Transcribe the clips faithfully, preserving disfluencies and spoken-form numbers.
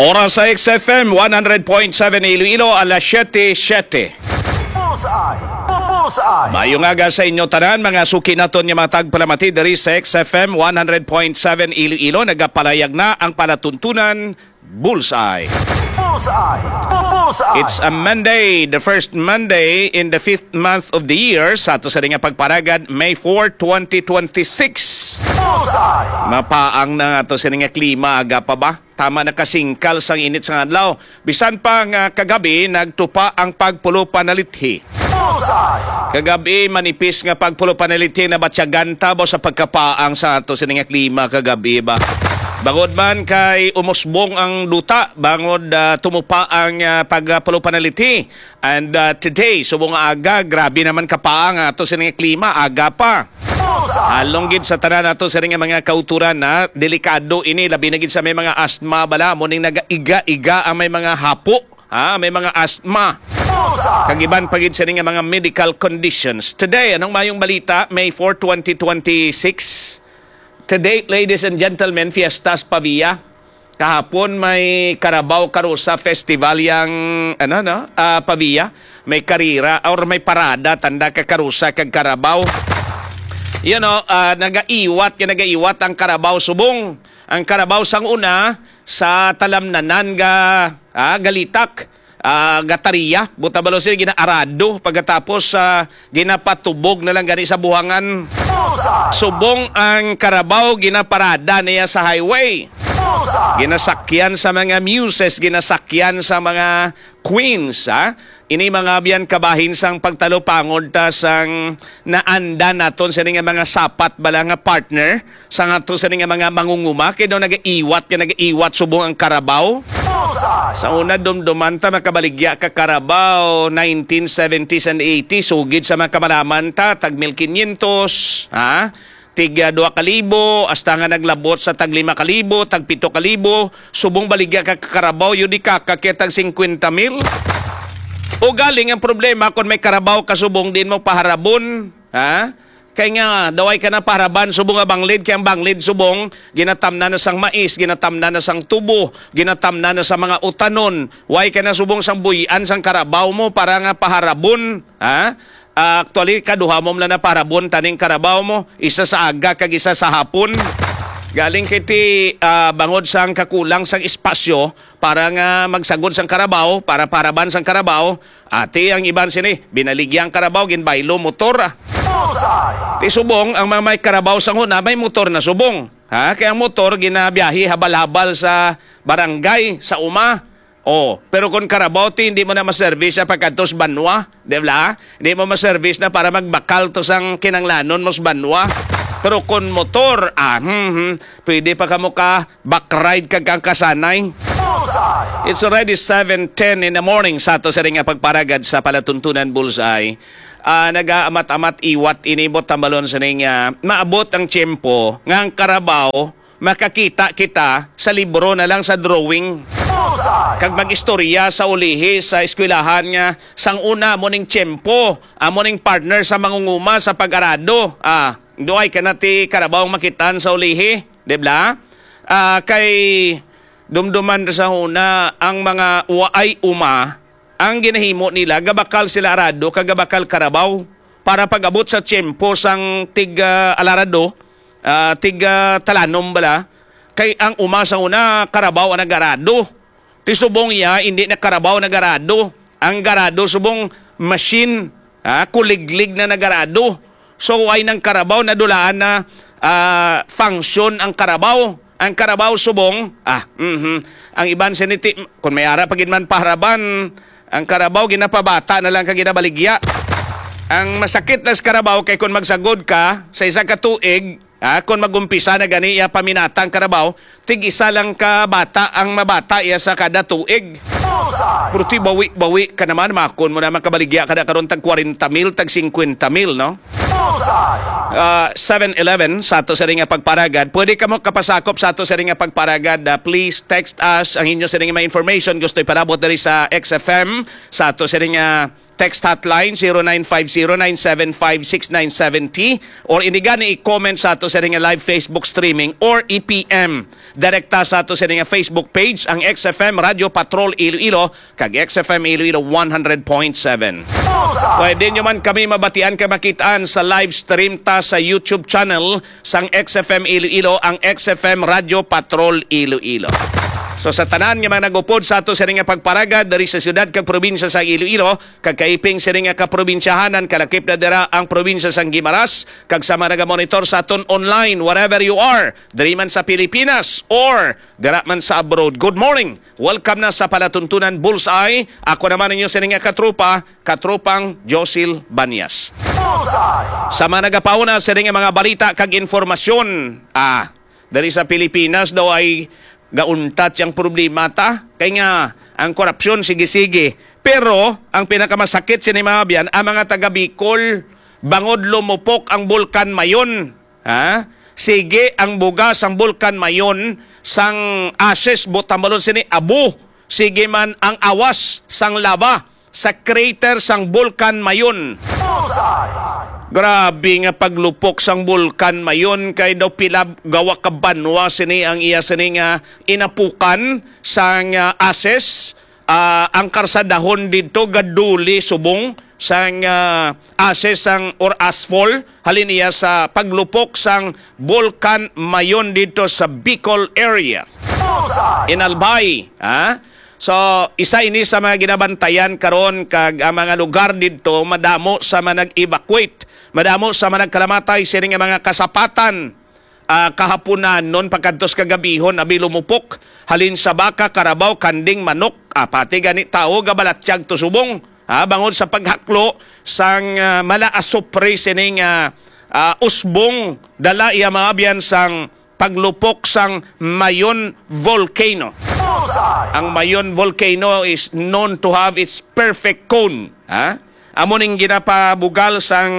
Oras sa X F M one hundred point seven Iloilo, alas siyete siyete. Bullseye! Bullseye! Mayong aga sa inyo tanan, mga suki naton nga mga tagpalamati diri sa X F M one hundred point seven Iloilo. Nagapalayag na ang palatuntunan Bullseye. Bullseye! Bullseye! It's a Monday, the first Monday in the fifth month of the year. Sa ato sa rin nga pagparagad, May fourth, twenty twenty-six. Bullseye! Mapaang na nga to sa rin nga klima, aga pa ba? Tama na kasingkal sang init sa adlaw. Bisan pa nga kagabi, nagtupa ang pagpulo panalithi. Bullseye! Kagabi, manipis nga pagpulo panalithi na batyagan tabo sa pagkapaang sa ato sa rin nga klima kagabi ba? Bangod man kay umusbong ang duta, bangod uh, tumupa ang uh, pagpulo panalithi. And uh, today, subong aga, grabe naman kapaang ato sa rin nga klima, aga pa. Halong gid sa tanan nato sa ring mga kauturan na delikado ini, labi na gid sa may mga asthma bala mo ning nagaiga-iga ang may mga hapo, ha, may mga asthma. Kagiban pagid sa ring mga medical conditions. Today, anong mayong balita? May fourth, twenty twenty-six. Today, ladies and gentlemen, Fiestas Pavia. Kahapon may Carabao Carusa Festival yang ano no, uh, Pavia. May karira or may parada tanda ka Carusa kag Carabao. You know, uh, nagaiwat, yung nagaiwat ang Carabao Subong. Ang Carabao sang una sa talamnanan ga ah, galitak, ah, gatariya, butabalo sila ginaarado pagkatapos uh, ginapatubog na lang gani sa buhangan. Subong ang Carabao ginaparada niya sa highway. Ginasakyan sa mga muses, ginasakyan sa mga queens, ha? Ini mga biyan kabahin sang pagtalopangod ta sang naanda naton sa nga mga sapat bala nga partner sa ato sa nga mga mangunguma kay daw nagaiwat kay nagaiwat subong ang Carabao. Sa una dumduman ta makabaligya ka Carabao nineteen seventies and eighties sugid sa mga kamalaman ta tag one thousand five hundred, ha? Tiga dua kalibo, hasta nga naglabot sa tag lima kalibo, tag pito kalibo, subong baligya ka Carabao, yun di kakakitag fifty mil. O galing ang problema kung may Carabao kasubong din mo paharabon, ha? Kaya nga, daway ka na paharaban, subong nga banglid, kaya ang banglid subong, ginatamna na sang mais, ginatamna na sang tubo, ginatamna na sa mga utanon, way ka na subong sang buyan sang Carabao mo para nga paharabon, ha? Uh, actually, kaduha mo na na parabon taning Carabao mo, isa sa aga kag isa sa hapon. Galing kiti uh, bangod sang kakulang sang espasyo para nga magsagod sang Carabao, para paraban sang Carabao. Ati ang iban sini, binaligyang Carabao, ginbaylo motor. Ti subong, ang mga may Carabao sang huna, may motor na subong. Ha? Kaya ang motor, ginabiyahi habal-habal sa barangay, sa uma. Oh, pero kung Carabao ti hindi mo na ma-service sa pagkatos banwa, di ba? Hindi mo ma-service na para magbakal to sang kinanglanon mos banwa. Pero kung motor, ah, hmm, hmm, pwede pa kamo ka backride kag kang kasanay. It's already seven ten in the morning sa to sa ring pagparagad sa palatuntunan Bullseye. Uh, nag-aamat-amat iwat inibot tambalon sa ring uh, maabot ang tiyempo nga ang Carabao makakita kita sa libro na lang sa drawing. Kag mag-istorya sa ulihi sa eskwelahan nga sang una mo ning tiyempo, amo ning partner sa mangunguma sa pag-arado. Ah, duay ka na ti Carabao makitan sa ulihi, di ba? Ah, kay dumduman sa una ang mga waay uma, ang ginahimo nila gabakal sila arado kag gabakal Carabao para pag-abot sa tiyempo sang tiga alarado, uh, tiga talanom bala, kay ang uma sa una Carabao ang nagarado. Ti subong iya, hindi na Carabao nagarado. Ang garado, subong machine, ha, kuliglig na nagarado. So, ay ng Carabao na dulaan na uh, function ang Carabao. Ang Carabao, subong, ah, mm-hmm. Ang iban siniti, kung may ara pagin man paharaban, ang Carabao, ginapabata na lang kaginabaligya. Ang masakit na sa Carabao, kay kung magsagod ka sa isang katuig, ah, kung magumpisa na gani iya paminata ang Carabao, tig isa lang ka bata ang mabata iya sa kada tuig. Pruti bawi-bawi ka naman, makon mo naman kabaligya kada karon tag forty mil, tag fifty mil, no? Uh, seven eleven sa ato sa ring pagparagad. Pwede ka mo kapasakop sa ato sa ring pagparagad. Uh, please text us ang inyo sa ring mga information. Gusto iparabot dari sa X F M sa ato sa ring text hotline zero nine five zero nine seven five six nine seven zero or inigani i-comment sa ato sa ring live Facebook streaming or I P M direkta sa ato sa ring Facebook page ang X F M Radio Patrol Iloilo kag X F M Iloilo one hundred point seven. Pwede nyo man kami mabatian kay makitaan sa live stream ta sa YouTube channel sang X F M Iloilo ang X F M Radio Patrol Iloilo. So sa tanan nga mga nagupod sa ato sa ring pagparagad dari sa syudad kag probinsya sa Iloilo kag kaiping sa ring kaprobinsyahanan kalakip na dira ang probinsya sang Guimaras kag sa mga nagamonitor sa aton online wherever you are diri man sa Pilipinas or dira man sa abroad. Good morning. Welcome na sa palatuntunan Bullseye. Ako naman ninyo sa ring katrupa, katropang Josil Banyas. Bullseye. Sa mga nagapauna sa ring mga balita kag informasyon ah dari sa Pilipinas daw ay gauntat yung problema ta. Kaya nga, ang korupsyon, sige-sige. Pero, ang pinakamasakit sinimabian, ang mga taga Bicol, bangod lumupok ang Bulkan Mayon. Ha? Sige, ang bugas ang Bulkan Mayon, sang ashes, botamalon sini, abo. Sige man, ang awas, sang lava, sa crater sang Bulkan Mayon. Bullseye. Grabe nga paglupok sang bulkan mayon kay daw pilab gawa ka banwa sini ang iya sini nga inapukan sang uh, ases uh, ang karsadahon dito gaduli subong sang uh, ases sang or asphalt halin iya sa paglupok sang bulkan mayon dito sa Bicol area. Bullseye. In Albay, ha? So, isa ini sa mga ginabantayan karon kag ang mga lugar dito madamo sa mga nag-evacuate. Madamo sa mga nagkalamatay sining mga kasapatan uh, kahapunan non pagkantos kagabihon abi lumupok halin sa baka, karabaw, kanding, manok ah, pati gani tao gabalatsyag to subong ah, bangod sa paghaklo sang uh, malaasopre sining uh, uh, usbong dala iya mga biyan sang paglupok sang Mayon volcano. Bullseye. Ang Mayon volcano is known to have its perfect cone. Ha? Amo ning ginapabugal sang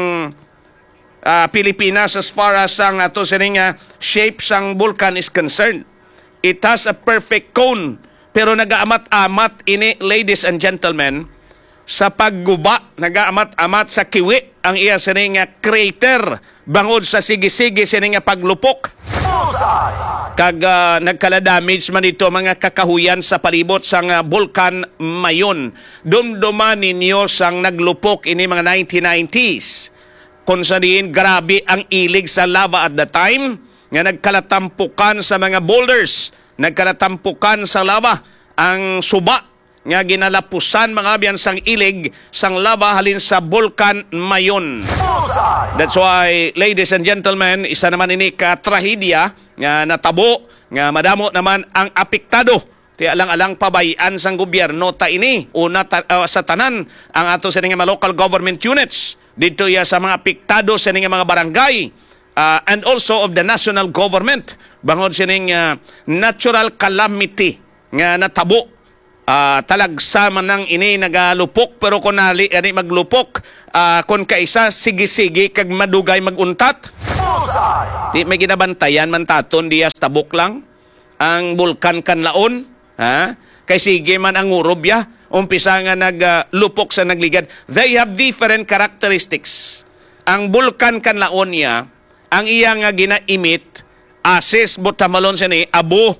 uh, Pilipinas as far as ang ato sining uh, shape sang vulkan is concerned. It has a perfect cone. Pero nagaamat-amat ini, ladies and gentlemen, sa pagguba, nagaamat-amat sa kiwi ang iya sining uh, crater bangod sa sige-sige sining uh, paglupok. Bullseye. Kag uh, nagkala-damage man ito mga kakahuyan sa palibot sang uh, Bulkan Mayon. Dumduman ninyo sang naglupok ini mga nineteen nineties. Kung sa diin, grabe ang ilig sa lava at the time nga nagkalatampukan sa mga boulders. Nagkalatampukan sa lava ang suba nga ginalapusan mga biyan sang ilig sang lava halin sa Bulkan Mayon. Bullseye. That's why, ladies and gentlemen, isa naman ini ka-trahedya nga natabo, nga madamo naman ang apektado. Ti alang-alang pabayan sang gobyerno ta ini. Una ta, uh, sa tanan, ang ato sa mga local government units. Dito ya sa mga apektado sa mga barangay. Uh, and also of the national government. Bangod sining uh, natural calamity nga natabo. Uh, talagsa man nang ini nagalupok pero kung nali ani maglupok uh, kung kaisa sige-sige kag madugay maguntat. Bullseye. Di may ginabantayan man taton diya sa tabok lang ang bulkan kanlaon ha kay sige man ang urobya umpisa nga naglupok uh, sa nagligad. They have different characteristics. Ang bulkan kanlaon niya ang iya nga gina-emit asis botamalon sini abo.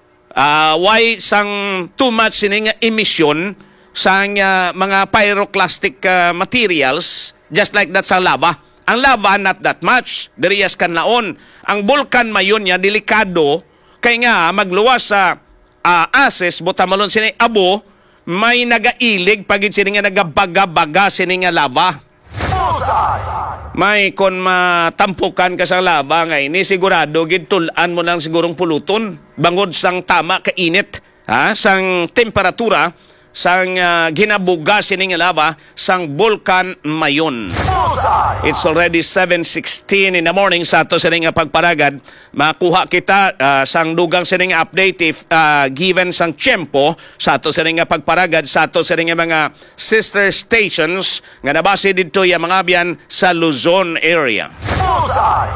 Uh, why sang too much sining emission sang uh, mga pyroclastic uh, materials just like that sa lava. Ang lava not that much. Deriyas kanlaon. Ang bulkan mayon niya delikado kay nga magluwas sa uh, ases botamalon sini abo may nagailig pagid sini nga nagabaga-baga sini nga lava. Bullseye. May kon matampukan ka sa lava nga ini sigurado gid tulan mo lang sigurong puluton bangod sang tama ka init ha sang temperatura sang uh, ginabuga sining lava sang Bulkan Mayon. Bullseye. It's already seven sixteen in the morning sa ato sining pagparagad. Makuha kita uh, sang dugang sining update if uh, given sang tiyempo sa ato sining pagparagad sa ato sining mga sister stations nga nabase dito ya mga biyan sa Luzon area. Bullseye.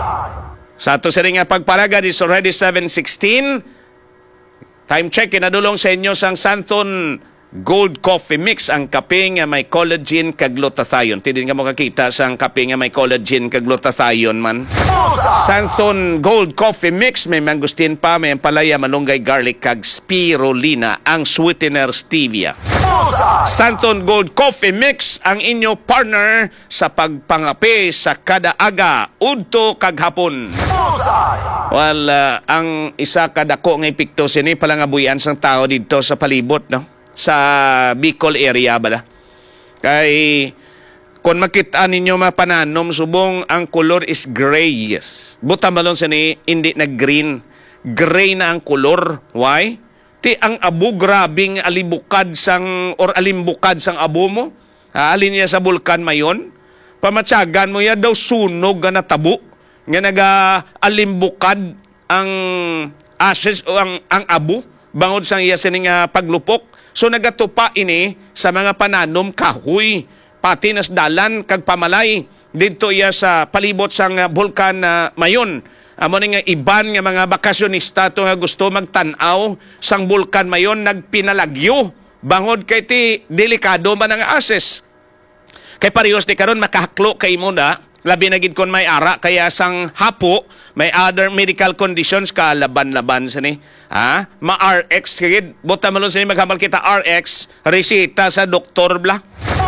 Sa ato sining pagparagad is already seven sixteen. Time check, kinadulong sa inyo sang Santon Gold Coffee Mix ang kape nga may collagen kag glutathione. Tidin nga mo kakita sa kape nga may collagen kag glutathione man. Sanson Gold Coffee Mix may mangustin pa, may palaya, malunggay, garlic kag spirulina ang sweetener stevia. Santon Gold Coffee Mix ang inyo partner sa pagpangape sa kada aga udto kag hapon. Well, uh, ang isa kadako nga epekto sini palangabuyan sang tao dito sa palibot, no? Sa Bicol area bala. Kay kung makita ninyo mapananom subong ang color is gray. Yes. Buta malon sa ni hindi na green. Gray na ang color. Why? Ti ang abo grabing alibukad sang or alimbukad sang abo mo. Ha, alin niya sa bulkan mayon. Pamatsagan mo ya daw sunog nga natabo. Nga naga alimbukad ang ashes o ang ang abo bangod sang iya sining uh, paglupok. So nagatupa ini sa mga pananom kahoy, pati nas dalan kag pamalay didto iya sa palibot sang uh, bulkan na uh, mayon. Amo ni nga iban nga mga bakasyonista to nga gusto magtan-aw sang bulkan mayon nagpinalagyo bangod kay ti delikado man ang access. Kay parehas di karon makahaklo kay mo na labi na gid kon may ara kaya sang hapo may other medical conditions ka laban-laban sa ni ha ma-R X gid buta malon sa ni maghamal kita R X resita sa doktor bla.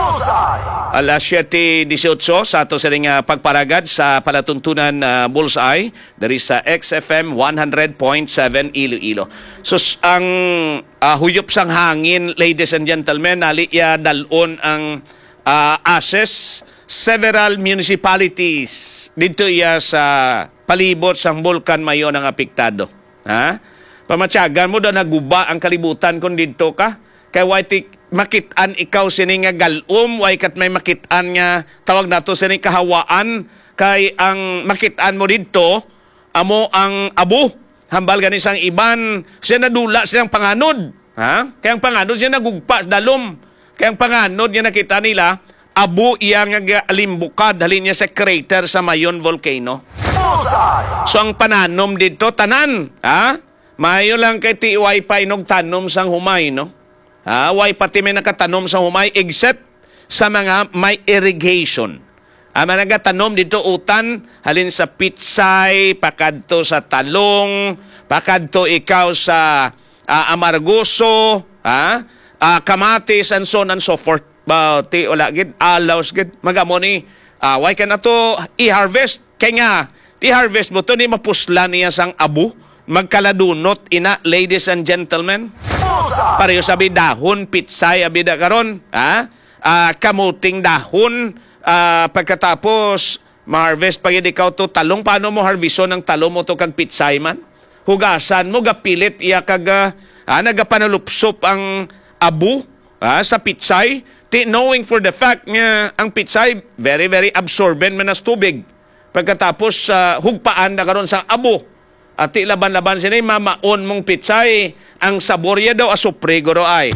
Alas siyete disiotso sa ato sa ring uh, pagparagad sa palatuntunan uh, Bullseye dari sa X F M one hundred point seven Iloilo. So ang uh, huyop sang hangin, ladies and gentlemen, nali ya dalon ang uh, access several municipalities dito iya sa palibot sang bulkan mayon ang apektado. Ha? Pamatyagan mo daw naguba ang kalibutan kung dito ka. Kay waitik makitaan ikaw sini nga galum, way kat may makitaan nga tawag nato sini kahawaan. Kay ang makitaan mo dito, amo ang abo. Hambal gani sang iban, siya nadula silang panganod. Ha? Kaya ang panganod siya nagugpa sa dalom. Kaya ang panganod niya nakita nila, abo iya nga alimbukad halin niya sa crater sa Mayon volcano. So ang pananom dito tanan, ha? Mayo lang kay ti wifi nog tanom sang humay, no? Ha, way pati may nakatanom sa humay except sa mga may irrigation. Ang mga nagatanom dito utan halin sa pitsay, pakadto sa talong, pakadto ikaw sa uh, amargoso, ha? Uh, kamatis and so on and so forth. Ba ti wala gid alaws gid magamo ni uh, why ka na to i-harvest kay nga ti harvest mo to ni mapuslan niya sang abo magkaladunot ina ladies and gentlemen pareho sabi dahon pitsay abida karon ha uh, kamuting dahon uh, pagkatapos ma-harvest pag ikaw to talong paano mo harveston ng talong mo to kag pitsay man hugasan mo gapilit iya kag uh, nagapanalupsop ang abo uh, sa pitsay. Ti knowing for the fact nga ang pitsay very very absorbent man as tubig. Pagkatapos uh, hugpaan na karon sa abo. At ti laban-laban sinay mamaon mong pitsay ang saborya daw asupre guro ay.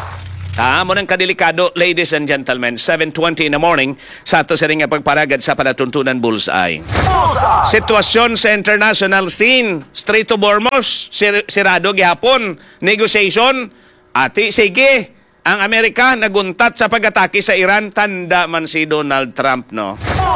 Ha mo nang kadelikado ladies and gentlemen seven twenty in the morning sa ato sa ring pagparagad sa palatuntunan Bullseye. Sitwasyon sa international scene Strait of Hormuz sir, sirado gihapon negotiation ati sige ang Amerika naguntat sa pag-atake sa Iran, tanda man si Donald Trump, no?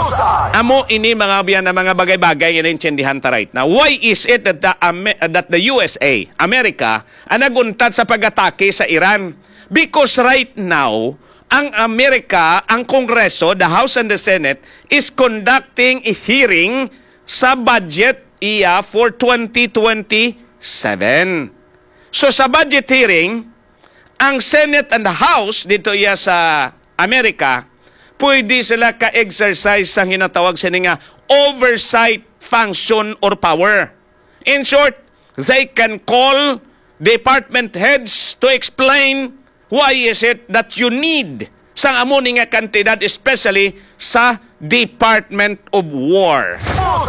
Amo ini mga biyan na mga bagay-bagay nga naintindihan ta right now. Why is it that the, that the U S A, Amerika, ang naguntat sa pag-atake sa Iran? Because right now, ang Amerika, ang Kongreso, the House and the Senate, is conducting a hearing sa budget iya for twenty twenty-seven. So sa budget hearing, ang Senate and the House dito iya sa Amerika, pwede sila ka-exercise sa hinatawag sa nga oversight function or power. In short, they can call department heads to explain why is it that you need sang amo ni nga kantidad especially sa Department of War.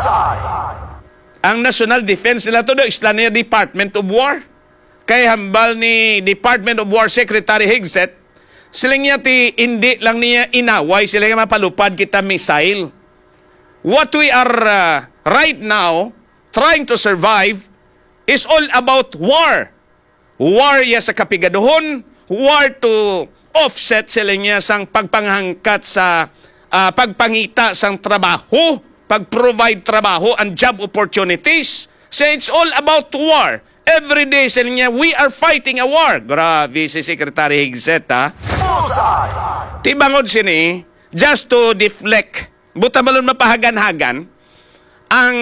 Ang National Defense nila to do isla niya Department of War. Kay hambal ni Department of War Secretary Hegseth, silang niya ti hindi lang niya inaway, sila nga mapalupad kita missile. What we are uh, right now trying to survive is all about war. War ya sa kapigaduhon, war to offset sila niya sang pagpanghangkat sa ah, pagpangita sang trabaho, pag-provide trabaho and job opportunities. So it's all about war. Every day sila niya, we are fighting a war. Grabe si Secretary Higset, ha? Bullseye. Tibangod sini, just to deflect, buta malon mapahagan-hagan, ang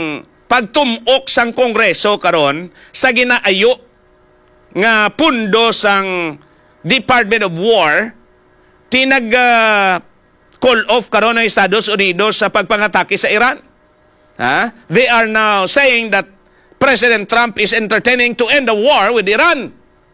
pagtumok sang Kongreso karon sa ginaayo nga pundo sang Department of War, tinag uh, call off karon ng Estados Unidos sa pagpangatake sa Iran. Ha? They are now saying that President Trump is entertaining to end the war with Iran.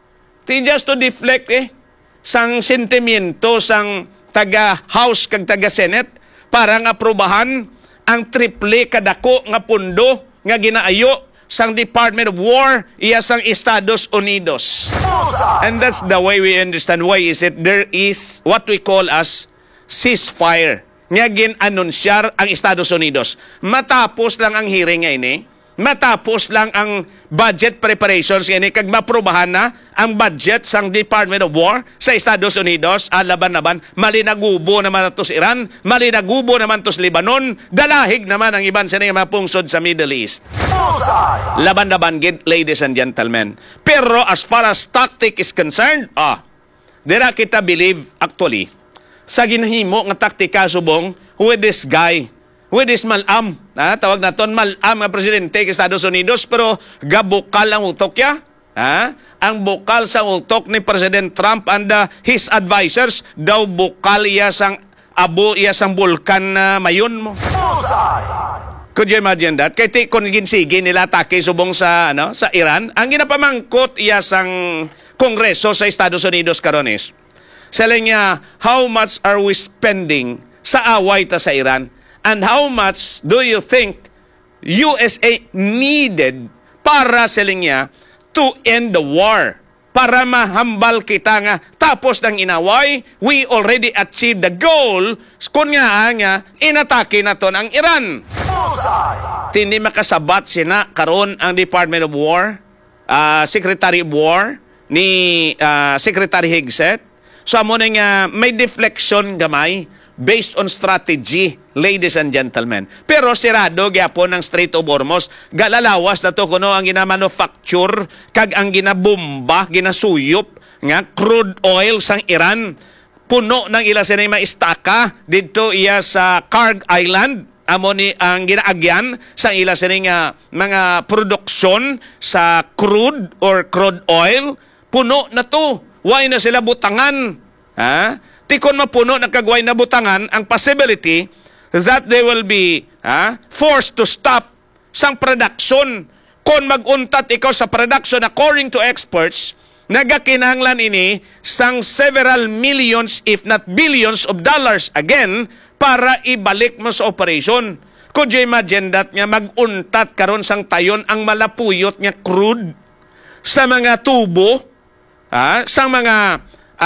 Ti just to deflect eh, sang sentimiento sang taga-House kag taga-Senate para nga aprobahan ang triple kadako nga pundo nga ginaayo sang Department of War iya sang Estados Unidos. Bullseye. And that's the way we understand why is it there is what we call as ceasefire nga gin-anunsyar ang Estados Unidos. Matapos lang ang hearing nga ini, matapos lang ang budget preparations nga ini, kag maprobahan na ang budget sang Department of War sa Estados Unidos, alaban-laban, malinagubo naman to sa Iran, malinagubo naman to sa Lebanon, dalahig naman ang iban sa nga mapungsod sa Middle East. Bullseye. Laban-laban gid, ladies and gentlemen. Pero as far as tactic is concerned, ah, dira kita believe actually sa ginhimo nga taktika subong with this guy, with this malam, ha? Tawag naton malam nga presidente ng Estados Unidos, pero gabukal ang utok ya. Ha? Ang bukal sa utok ni President Trump and uh, his advisors, daw bukal iya sang abo iya sang bulkan na mayon mo. Bullseye. Could you imagine that? Kaya ti kung ginsigi nila atake subong sa ano sa Iran, ang ginapamangkot iya sang Kongreso sa Estados Unidos karon is sila niya, how much are we spending sa away ta sa Iran? And how much do you think U S A needed para sila niya to end the war? Para mahambal kita nga tapos ng inaway, we already achieved the goal. Kung nga nga, inatake na to ang Iran. Bullseye. Hindi makasabat sina karon ang Department of War, uh, Secretary of War, ni uh, Secretary Higset. So amo na nga may deflection gamay based on strategy, ladies and gentlemen. Pero sirado gyapon ang Strait of Hormuz, galalawas na to kuno ang ginamanufacture kag ang ginabomba, ginasuyop nga crude oil sang Iran. Puno ng ila sinay maistaka dito iya sa Karg Island. Amo ni ang ginaagyan sa ila sinay nga mga produksyon sa crude or crude oil. Puno na to. Why na sila butangan? Ha? Tikon mapuno nagkagway na butangan, ang possibility that they will be ha, forced to stop sang production. Kung maguntat ikaw sa production, according to experts, nagakinanglan ini sang several millions if not billions of dollars again para ibalik mo sa operation. Could you imagine that nga maguntat karon sang tayon ang malapuyot nga crude sa mga tubo, ha, sang mga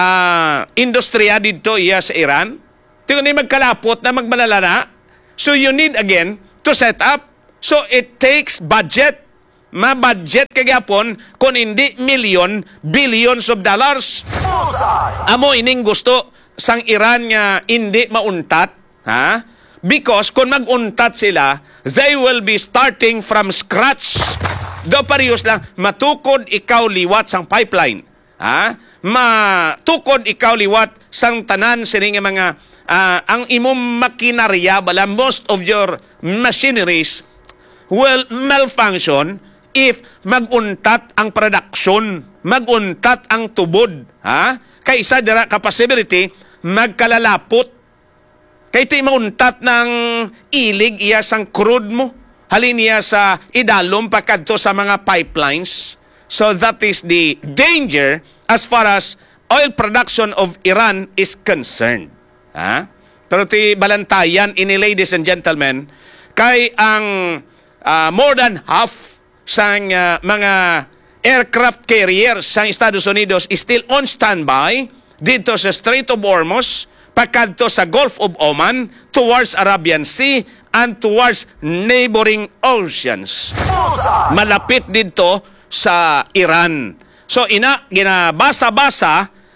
uh, industriya dito iya sa Iran? Tingnan ni magkalapot na magbalala na. So you need again to set up. So it takes budget. Ma-budget kagapon kung hindi million, billions of dollars. Bullseye. Amo ining gusto sang Iran nga hindi mauntat, ha? Because kung maguntat sila, they will be starting from scratch. Do parehas lang, matukod ikaw liwat sang pipeline. Ha? Matukod ikaw liwat sang tanan sining mga uh, ang imong makinarya bala, most of your machineries will malfunction if maguntat ang production, maguntat ang tubod. Ha? Kaysa dira ka possibility magkalalapot. Kay ti mauntat ng ilig iya sang crude mo. Halin niya sa idalom pakadto sa mga pipelines. So that is the danger as far as oil production of Iran is concerned. Ha? Pero ti balantayan ini, ladies and gentlemen, kay ang uh, more than half sang uh, mga aircraft carriers sa Estados Unidos is still on standby dito sa Strait of Hormuz, pakadto sa Gulf of Oman, towards Arabian Sea, and towards neighboring oceans. Bullseye. Malapit dito sa Iran. So ina, ginabasa-basa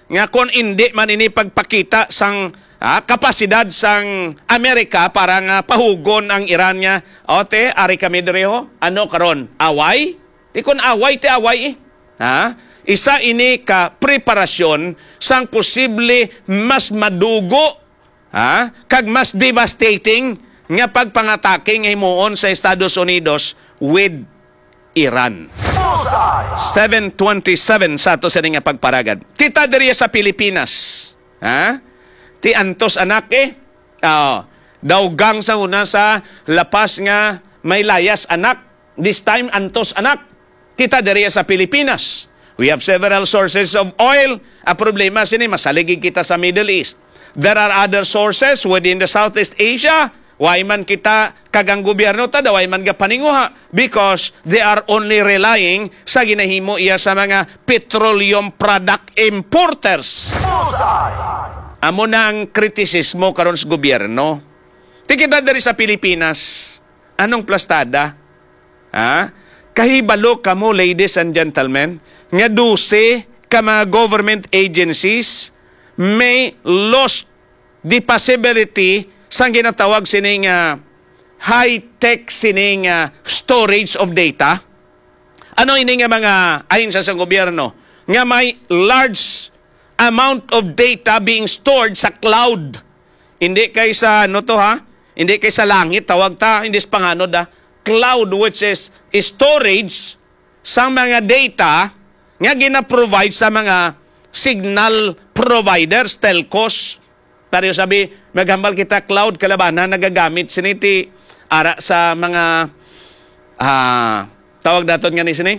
nga kung hindi man ini pagpakita sang ah, kapasidad sang Amerika para nga pahugon ang Iran niya. O te, ari kami direho. Ano karon? Away? Di kun away, te away eh. Ha? Isa ini ka preparasyon sang posible mas madugo, ha? Kag mas devastating nga pagpangatake nga himuon sa Estados Unidos with Iran. Bullseye. seven twenty-seven sa ato sa nga pagparagad. Kita diri sa Pilipinas. Ha? Ti antos anak eh. Uh, Dawgang sa una sa lapas nga may layas anak. This time antos anak. Kita diri sa Pilipinas. We have several sources of oil. A problema sini masaligig kita sa Middle East. There are other sources within the Southeast Asia. Why man kita kagang gobyerno ta da why man ga paninguha because they are only relying sa ginahimo iya sa mga petroleum product importers. Bullseye. Amo na ang kritisismo karon sa gobyerno. Tikita diri sa Pilipinas, anong plastada? Ha? Kahibalo kamo, ladies and gentlemen, nga dose ka mga government agencies may lost the possibility sang ginatawag sining uh, high-tech sining uh, storage of data. Ano ini nga mga ayon sa sang gobyerno? Nga may large amount of data being stored sa cloud. Hindi kay sa ano to ha? Hindi kay sa langit tawag ta, hindi sa panganod ha. Cloud which is storage sa mga data nga gina-provide sa mga signal providers, telcos. Pero sabi, maghambal kita cloud kalabanan nagagamit siniti ara sa mga uh, tawag daton nga ni sini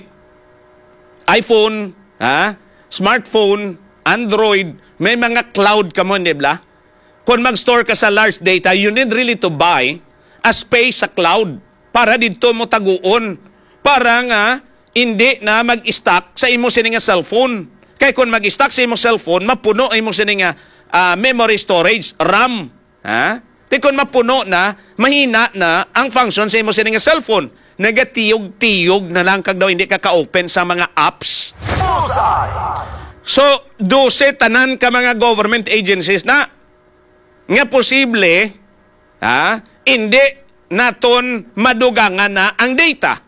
iPhone, ha? Smartphone, Android, may mga cloud kamo, di ba? Kung mag-store ka sa large data, you need really to buy a space sa cloud para dito mo taguon. Para nga, hindi na mag-stack sa imo sini nga cellphone. Kaya kung mag-stack sa imo cellphone, mapuno imo sini nga uh, memory storage, RAM. Ha? Di kung mapuno na, mahina na ang function sa imo sini nga cellphone. Nagatiyog-tiyog na lang kag daw hindi ka ka-open sa mga apps. Bullseye. So, dose tanan ka mga government agencies na nga posible, ha, hindi naton madugangan na ang data.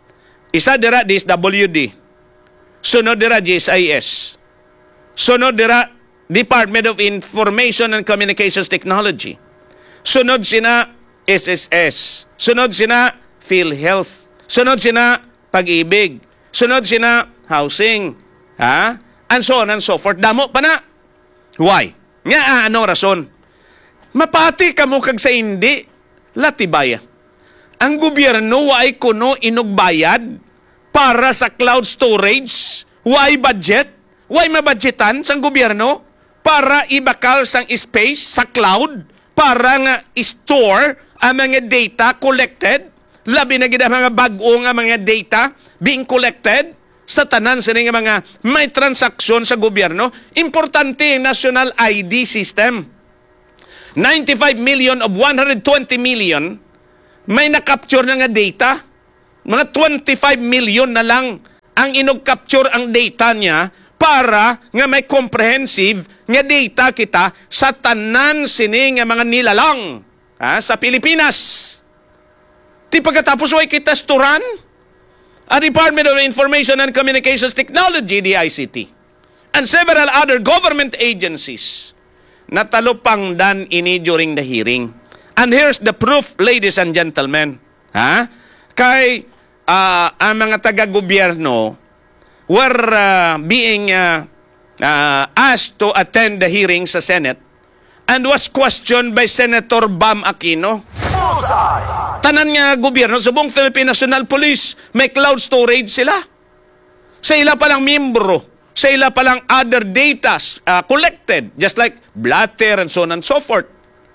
Isa dira D S W D. Sunod dira G S I S. Sunod dira Department of Information and Communications Technology. Sunod sina S S S. Sunod sina PhilHealth. Sunod sina Pag-ibig. Sunod sina Housing. Ha? And so on and so forth. Damo pa na. Why? Nga ah, ano rason? Mapati ka mo kag sa hindi. Latibaya. Ang gobyerno ay kuno inugbayad para sa cloud storage. Why budget? Why mabudgetan sang gobyerno? Para ibakal sang space sa cloud para nga store ang mga data collected. Labi na gid ang mga bag-o nga mga data being collected sa tanan sa nga mga may transaksyon sa gobyerno. Importante ang national I D system. ninety-five million of one hundred twenty million may na-capture na nga data. Mga twenty-five million na lang ang inog-capture ang data niya para nga may comprehensive nga data kita sa tanan sini nga mga nilalang ha, sa Pilipinas. Ti pagkatapos way kita sturan a Department of Information and Communications Technology, D I C T, and several other government agencies natalupang dan ini during the hearing. And here's the proof, ladies and gentlemen. Ha? Kay uh, ang mga taga-gobyerno were uh, being uh, uh, asked to attend the hearing sa Senate and was questioned by Senator Bam Aquino. Bullseye. Tanan nga gobyerno, subong Philippine National Police, may cloud storage sila. Sa ila palang membro, sa ila palang other data uh, collected, just like blatter and so on and so forth.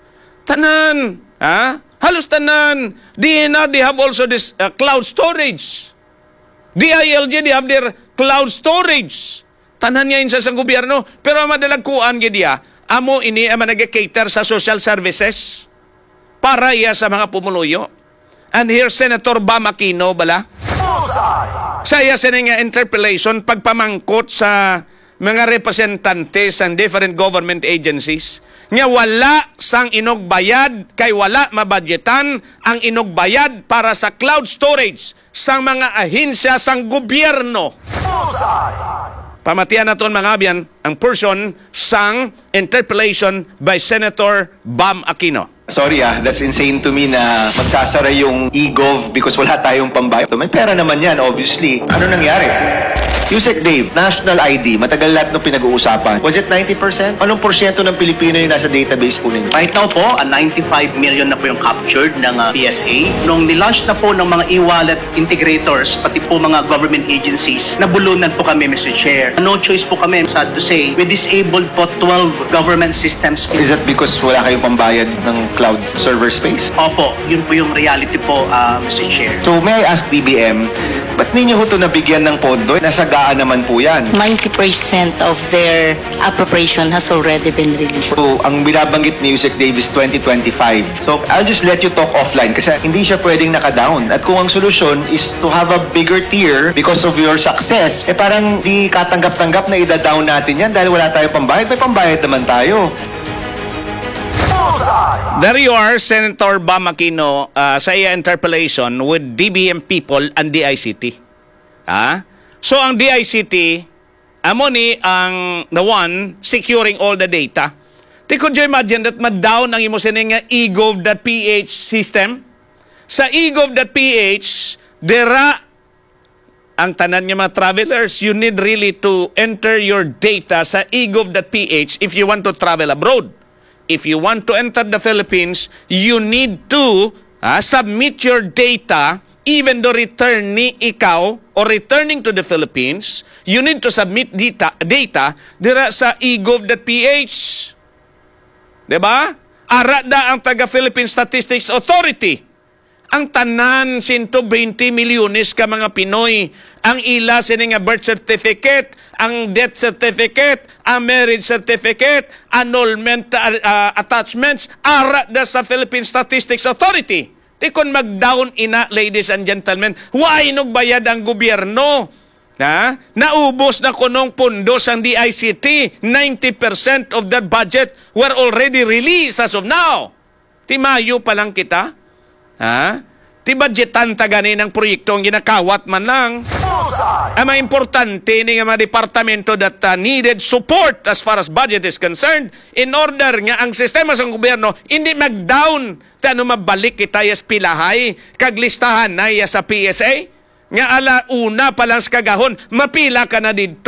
Tanan, ha? Halos tanan. D N R, they have also this uh, cloud storage. D I L G, they have their cloud storage. Tanan niya sa sang gobyerno. Pero madalagkuan gidya, amo ini ang nag-cater sa social services para iya sa mga pumuluyo. And here, Senator Bam Aquino, bala? Bullseye. Sa iya sa nga interpellation, pagpamangkot sa mga representante sa different government agencies nga wala sang inogbayad kay wala mabudgetan ang inogbayad para sa cloud storage sang mga ahensya sang gobyerno. Bullseye. Pamatian naton mga abyan ang person sang interpellation by Senator Bam Aquino. Sorry ah, that's insane to me na magsasara yung e-gov because wala tayong pambayad. May pera naman yan, obviously. Ano nangyari? Yusek Dave, National I D, matagal lahat nung pinag-uusapan. Was it ninety percent? Anong porsyento ng Pilipino yung nasa database po ninyo? Right now po, uh, ninety-five million na po yung captured ng uh, P S A. Nung nilaunch na po ng mga e-wallet integrators, pati po mga government agencies, nabulunan po kami, Mister Chair. No choice po kami, sad to say, we disabled po twelve government systems. Is that because wala kayong pambayad ng cloud server space? Opo, yun po yung reality po, uh, Mister Chair. So may I ask B B M, ba't ninyo ho ito nabigyan ng pondo? Nasagaan naman po yan. ninety percent of their appropriation has already been released. So, ang binabanggit ni Yusek Davis twenty twenty-five. So, I'll just let you talk offline kasi hindi siya pwedeng naka-down. At kung ang solusyon is to have a bigger tier because of your success, eh parang di katanggap-tanggap na ida-down natin yan dahil wala tayong pambayad. May pambayad naman tayo. Bullseye. There you are, Senator Bam Aquino, uh, sa iya interpellation with D B M people and D I C T. Ha? So, ang D I C T, amo ni ang the one securing all the data. Di could you imagine that ma-down ang imo sining nga e-gov.ph system? Sa e-gov.ph, dera ang tanan nga mga travelers, you need really to enter your data sa e-gov.ph if you want to travel abroad. If you want to enter the Philippines, you need to uh, submit your data even though return ni ikaw or returning to the Philippines, you need to submit data, data dira sa e-gov.ph. Diba? Ara da ang taga-Philippine Statistics Authority. Ang tanan, one hundred twenty milyones ka mga Pinoy. Ang ila sini nga birth certificate, ang death certificate, ang marriage certificate, annulment uh, uh, attachments, ara da sa Philippine Statistics Authority. Di kon mag-down ina, ladies and gentlemen, why nagbayad ang gobyerno? Ha? Naubos na kunong pundos ang D I C T. ninety percent of that budget were already released as of now. Ti Mayo pa lang kita. Ha? Ti budgetan ta gani ng proyekto ang ginakawat man lang. Bullseye. Ang mga importante ni nga mga departamento that uh, needed support as far as budget is concerned in order nga ang sistema sa gobyerno hindi mag-down tano mabalik kita yas pilahay kag listahan na ya sa P S A nga ala una pa lang sa kagahon mapila ka na dito.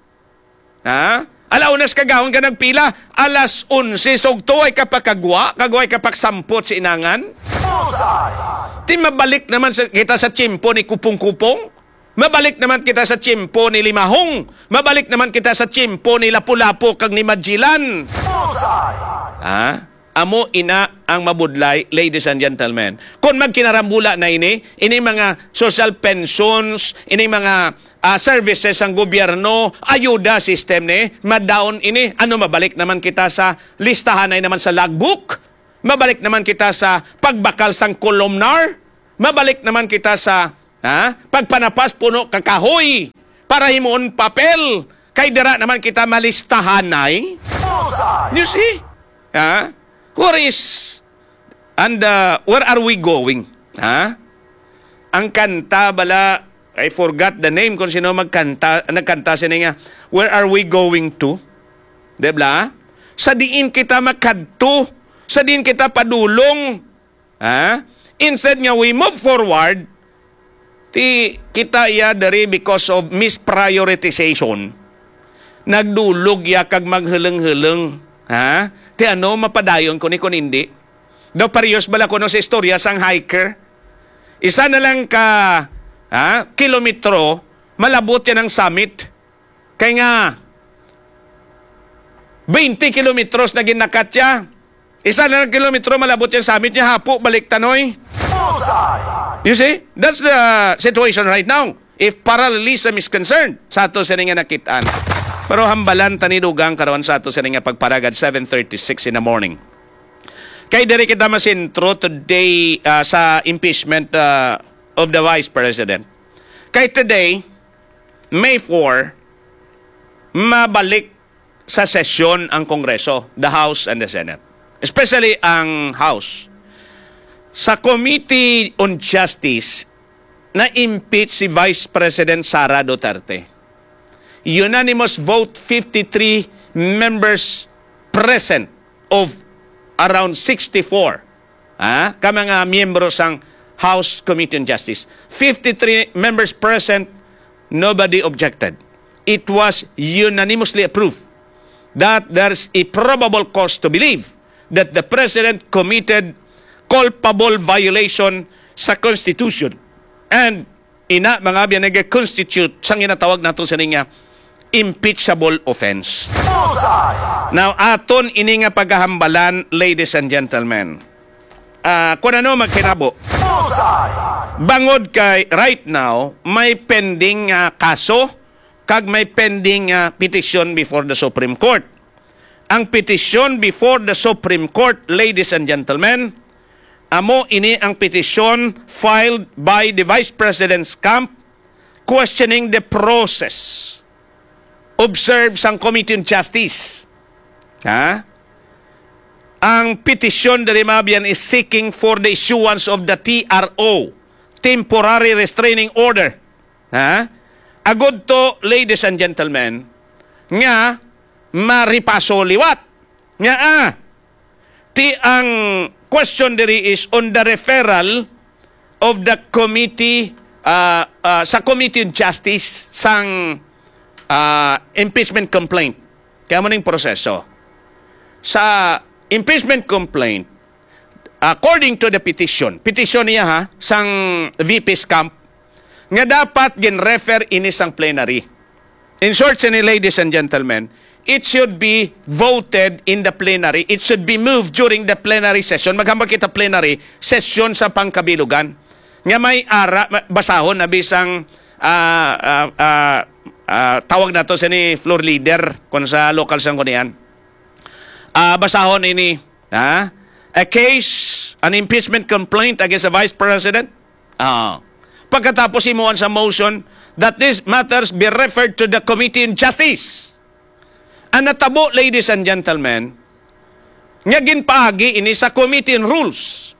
Ha? Ala unas kagahon ka nagpila alas onse sugto ay kapakagwa kagwa ay kapaksampot si inangan. Bullseye. Di mabalik naman sa, kita sa tsimpo ni Kupong-Kupong. Mabalik naman kita sa tsimpo ni Limahong. Mabalik naman kita sa tsimpo ni Lapu-Lapu kag ni Magellan. Bullseye. Ha? Amo ina ang mabudlay, ladies and gentlemen. Kung magkinarambula na ini, ini mga social pensions, ini mga uh, services ang gobyerno, ayuda system ni, madaon ini, ano mabalik naman kita sa listahan ay naman sa logbook? Mabalik naman kita sa pagbakal sang columnar. Mabalik naman kita sa ha, pagpanapas puno kakahoy para himuon papel. Kay dira naman kita malistahan ay. Bullseye. You see? Ha? Where is and uh, where are we going? Ha? Ang kanta bala, I forgot the name kung sino magkanta, nagkanta siya nga, where are we going to? Debla? Sa diin kita makadto. Sa din kita padulong. Ha? Instead nga we move forward, ti kita ya dari because of misprioritization. Nagdulog ya kag maghuleng-huleng. Ha? Ti ano mapadayon ko ni kun hindi. Do parehas bala ko no sa istorya sang hiker. Isa na lang ka ha, kilometro malabot yan ang summit. Kaya nga twenty kilometros na ginakat siya. Isa na lang kilometro malabot yung summit niya, hapo, balik tanoy. Bullseye. You see? That's the situation right now. If parallelism is concerned, sa ato sa nga nakitaan. Pero hambalan tanidugang karon sa ato sa nga pagparagad, seven thirty-six in the morning. Kay diri kita masintro today uh, sa impeachment uh, of the Vice President. Kay today, May fourth, mabalik sa sesyon ang Kongreso, the House and the Senate. Especially ang House. Sa Committee on Justice, na-impeach si Vice President Sara Duterte. Unanimous vote, fifty-three members present of around sixty-four. Ah, ka mga miyembro sang House Committee on Justice. fifty-three members present, nobody objected. It was unanimously approved that there's a probable cause to believe that the President committed culpable violation sa Constitution. And ina mga biyan nag-constitute sang ginatawag nato sa niya impeachable offense. Bullseye! Now, aton ini nga paghahambalan, ladies and gentlemen. Ah, kung ano magkinabo. Bullseye! Bangod kay right now, may pending uh, kaso kag may pending uh, petition before the Supreme Court. Ang petition before the Supreme Court, ladies and gentlemen, amo ini ang petition filed by the Vice President's camp questioning the process observed sang Committee on Justice. Ha? Ang petition dari mabiyan is seeking for the issuance of the T R O, Temporary Restraining Order. Ha? Agod to, ladies and gentlemen, nga maripaso liwat. Nga ah, ti ang question diri is on the referral of the committee uh, uh, sa Committee on Justice sang uh, impeachment complaint. Kaya mo ning proseso. Sa impeachment complaint, according to the petition, petition niya ha, sang V P's camp, nga dapat gin-refer ini sang plenary. In short, sini, ladies and gentlemen, it should be voted in the plenary. It should be moved during the plenary session. Maghambag kita plenary session sa pangkabilugan. Nga may ara, basahon na bisang uh, uh, uh, uh, tawag na to sa ni floor leader kung sa local sang kunian. Uh, basahon ini, ha? A case, an impeachment complaint against the Vice President. Ah. Pagkatapos imuan sa motion that these matters be referred to the Committee on Justice. Ang natabo, ladies and gentlemen, nga ginpaagi ini sa Committee on Rules.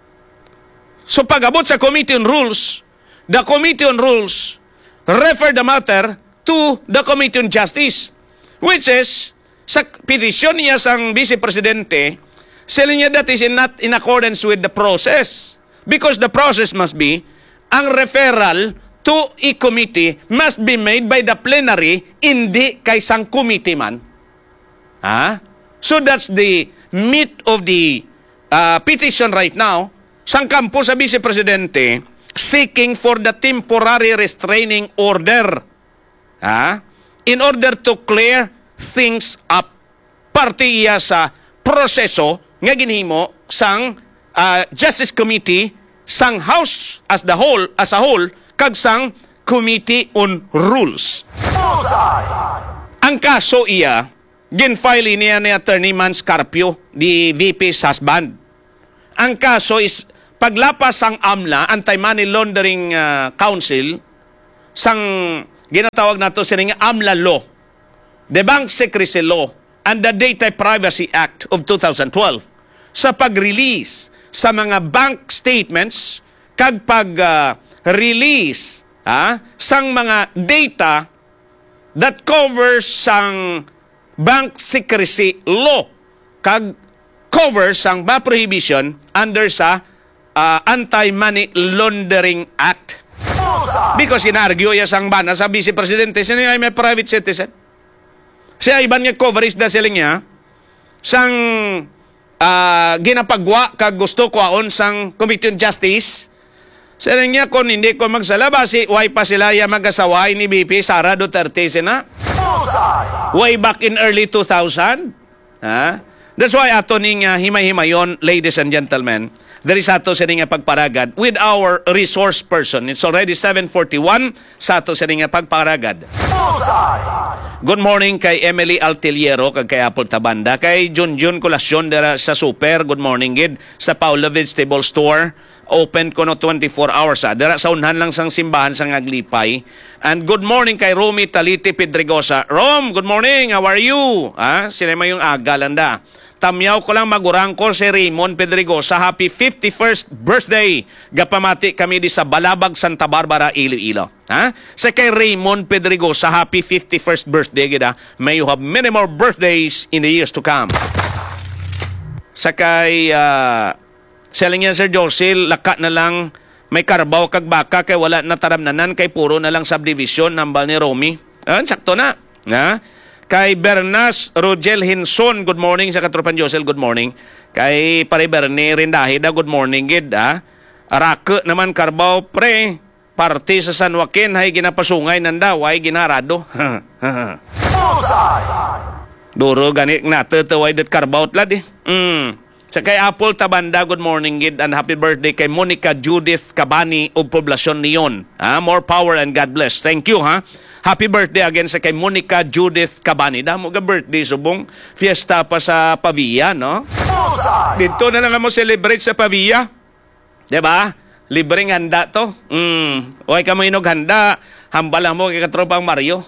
So pag-abot sa Committee on Rules, the Committee on Rules refer the matter to the Committee on Justice, which is, sa petition niya sang Vice Presidente, sila niya that is in not in accordance with the process. Because the process must be, ang referral to a committee must be made by the plenary, hindi kay sang committee man. Ha? So that's the meat of the uh, petition right now. Sang kampo sa Vice Presidente, seeking for the temporary restraining order. Ha? In order to clear things up. Parte iya sa proseso nga ginhimo sang uh, Justice Committee, sang House as the whole, as a whole, kag sang Committee on Rules. Bullseye! Ang kaso iya, gin-file niya ni Attorney Man Scarpio, di V P's husband. Ang kaso is paglapas sang AMLA, Anti-Money Laundering uh, Council, sang ginatawag nato sa nga AMLA Law, the Bank Secrecy Law, and the Data Privacy Act of two thousand twelve, sa pag-release sa mga bank statements kag pag-release uh, ah, sang mga data that covers sang bank secrecy law kag covers sang ba prohibition under sa uh, Anti-Money Laundering Act. Bullseye! Because inargyo ya sang bana sa Vice Presidente, sino ay may private citizen? Siya iban nga coverage na sila niya sang uh, ginapagwa kag gusto ko aon sang Committee on Justice. Sila niya kung hindi ko magsalaba, si way pa sila ya mag-asaway ni B P Sara Duterte sina. Bullseye! Way back in early two thousand. Ha? That's why ato ning uh, himay-himayon, ladies and gentlemen, there is ato sa ning pagparagad with our resource person. It's already seven forty-one sa ato sa ning pagparagad. Bullseye! Good morning kay Emily Altiliero kag kay Apple Tabanda, kay Junjun Colasyon dara sa Super. Good morning gid sa Paula Vegetable Store. open ko no twenty-four hours. Ha. Dira sa unhan lang sang simbahan sa Aglipay. And good morning kay Romy Taliti Pedregosa. Rom, good morning. How are you? Ha? Sinema yung aga landa. Tamyaw ko lang magurang ko si Raymond Pedregosa. Happy fifty-first birthday. Gapamati kami di sa Balabag, Santa Barbara, Iloilo. Ha? Sa kay Raymond Pedregosa, happy fifty-first birthday. Gida. May you have many more birthdays in the years to come. Sa kay uh, selling yan Sir Josil, laka na lang may karbaw kag baka kay wala na taramnanan kay puro na lang subdivision nambal ni Romy. Ah, sakto na. Ha? Kay Bernas Rogel Hinson, good morning sa katropan Josel, good morning. Kay pare Bernie Rindahida, good morning gid, ha. Arake naman karbaw pre, party sa San Joaquin hay ginapasungay nanda, way ginarado. Bullseye. Duro gani natataway det karbaw lad eh. Mm. Sa kay Apple Tabanda, good morning gid and happy birthday kay Monica Judith Cabani og Poblacion Leon. Ha, more power and God bless. Thank you ha. Happy birthday again sa kay Monica Judith Cabani. Damo ga birthday subong fiesta pa sa Pavia, no? Bullseye. Dito na lang mo celebrate sa Pavia. 'Di ba? Libreng handa to. Mm. Oy ka mo inog handa, hambal mo kay katropang Mario.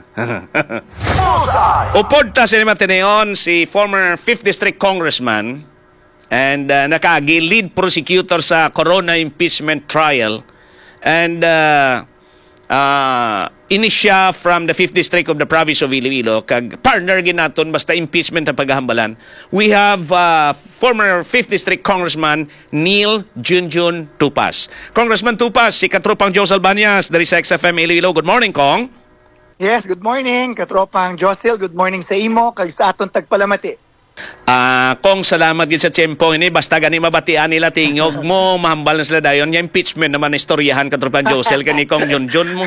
Bullseye. Upod ta si Mateneon, si former fifth District Congressman and uh, nakagi lead prosecutor sa Corona impeachment trial and uh, uh, inisya from the fifth District of the province of Iloilo kag partner ginaton basta impeachment ang paghahambalan. We have uh, former fifth District Congressman Neil Junjun Tupas. Congressman Tupas, si katropang Jose Albanias dari sa X F M Iloilo. Good morning, Kong. Yes, good morning, katropang Josil. Good morning sa imo, kag sa aton tagpalamati. Ah, Kong, salamat gid sa tiyempo ini. Basta gani mabatian nila tingog mo, mahambal na sila dayon. Yung impeachment naman istoryahan katropang Josel kani Kong Junjun mo.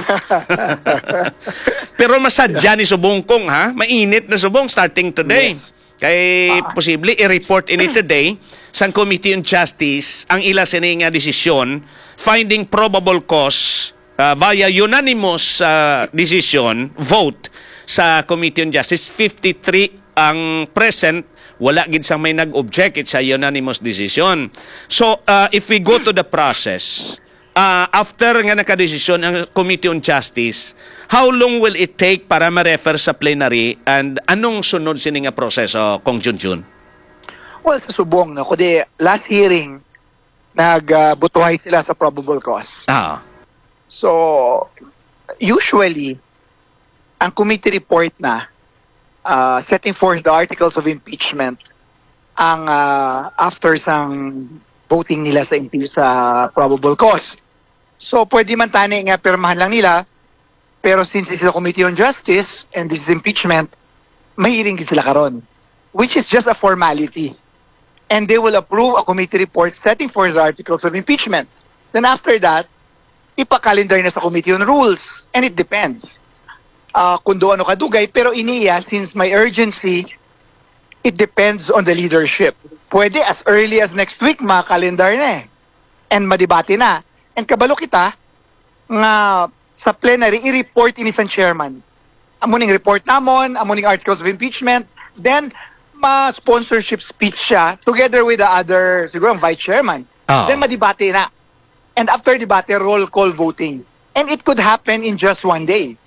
Pero masadya ni subong Kong ha. Mainit na subong starting today. Kay posible i-report ini today sa Committee on Justice ang ila sini nga desisyon finding probable cause uh, via unanimous uh, decision vote sa Committee on Justice. fifty-three ang present, wala gid sang may nag-object sa unanimous decision. So, uh, if we go to the process, uh, after nga nakadesisyon ang Committee on Justice, how long will it take para ma-refer sa plenary and anong sunod sini nga proseso, Kong Junjun? Well, sa subong, no, kundi last hearing, nagbutuhay sila sa probable cause. Ah. So, usually, ang committee report na uh, setting forth the articles of impeachment ang uh, after sang voting nila sa impeach sa probable cause. So, pwede man tani nga pirmahan lang nila, pero since this is a Committee on Justice and this is impeachment, may hearing din sila karon, which is just a formality. And they will approve a committee report setting forth the articles of impeachment. Then after that, ipa-calendar na sa Committee on Rules. And it depends. Uh, kung do ano kadugay, pero iniya, since may urgency, it depends on the leadership. Pwede as early as next week, ma-calendar na eh. And madibati na. And kabalo kita, nga sa plenary, i-report ini sa chairman. Amuning report namon, amuning articles of impeachment, then ma-sponsorship speech siya together with the other, siguro ang vice chairman. Oh. Then madibati na. And after debate, roll call voting. And it could happen in just one day.